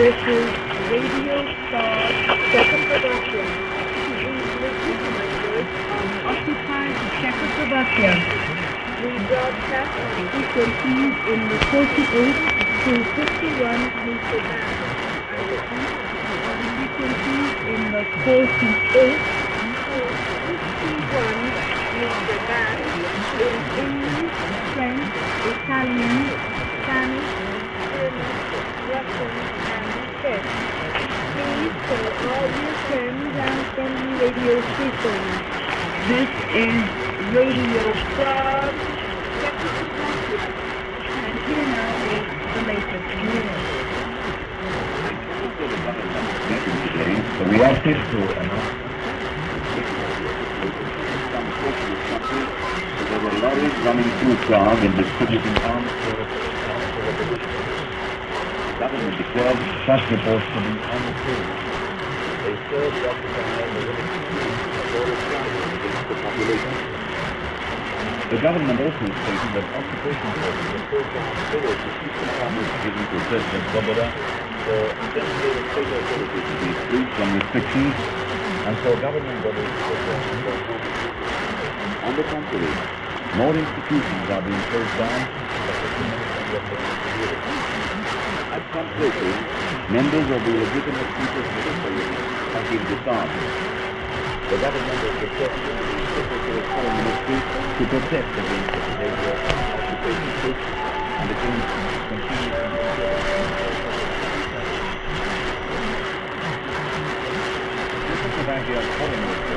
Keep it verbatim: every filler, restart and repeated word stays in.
This is Radio Star Czechoslovakia. Please listen to my voice on occupied Czechoslovakia. We broadcast on frequencies in the forty-eight to fifty-one meter band. I repeat, on frequencies in the forty-eight to fifty-one meter band in English, French, Italian, Spanish, German, Russian, and Czech. Please tell all your friends and friendly radio stations. This is Radio Frog, Czechoslovakia. And here now is the latest news. The reacted to announce there were lorries running through Prague and distributing arms for the government declared such reports to be untrue. They served the occupying the against the population. The government also stated that occupation forces were so far forward to keep the farmers given to President Svoboda for demonstrated state authorities to be free from restrictions and for government bodies to perform their functions. On the contrary, more institutions are being closed down, at some places, members of the legitimate people's military have been disarmed. The government has requested the Secretary of Foreign Ministry to protest against the behavior of occupation troops and against continuing Czechoslovakia's Foreign Ministry